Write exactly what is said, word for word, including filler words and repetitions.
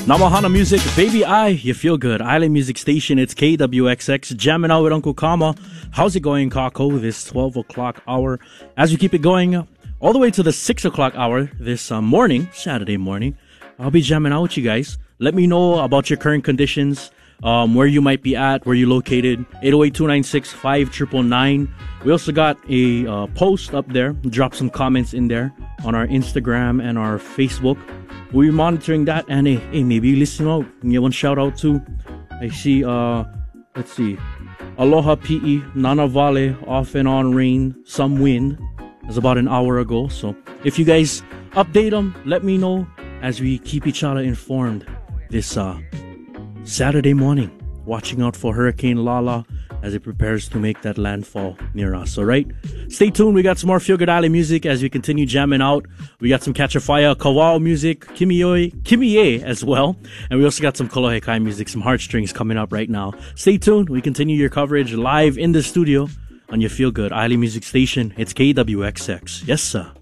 Namahana Music, Baby I, you feel good. Island Music Station, it's K W X X, jamming out with Uncle Kama. How's it going, Kako, this twelve o'clock hour? As we keep it going all the way to the six o'clock hour this uh, morning, Saturday morning, I'll be jamming out with you guys. Let me know about your current conditions, um, where you might be at, where you're located, eight oh eight, two nine six, five nine nine nine. We also got a uh, post up there. Drop some comments in there on our Instagram and our Facebook. We'll be monitoring that, and hey, hey, maybe you listen out and give one shout out to. I see, uh, let's see, Aloha P E, Nana Vale, off and on rain, some wind. It was about an hour ago. So if you guys update them, let me know as we keep each other informed this uh, Saturday morning. Watching out for Hurricane Lala as it prepares to make that landfall near us, all right? Stay tuned. We got some more Feel Good Island music as we continue jamming out. We got some Catch a Fire, Kawao music, Kimie, Kimie as well. And we also got some Kolohe Kai music, some heartstrings coming up right now. Stay tuned. We continue your coverage live in the studio on your Feel Good Island Music Station. It's K W X X. Yes, sir.